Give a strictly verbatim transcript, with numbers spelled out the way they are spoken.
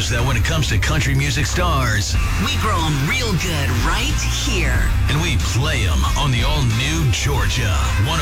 knows that when it comes to country music stars, we grow them real good right here. And we play them on the all-new Georgia one